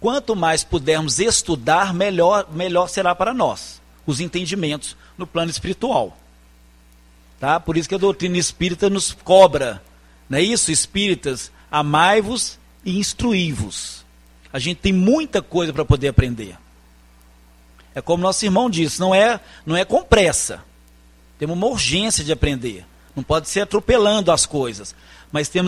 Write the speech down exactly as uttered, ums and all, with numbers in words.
quanto mais pudermos estudar, melhor, melhor será para nós os entendimentos no plano espiritual. Tá? Por isso que a doutrina espírita nos cobra, não é isso? Espíritas, amai-vos e instruí-vos. A gente tem muita coisa para poder aprender. É como nosso irmão disse, não é, não é com pressa. Temos uma urgência de aprender. Não pode ser atropelando as coisas. Mas temos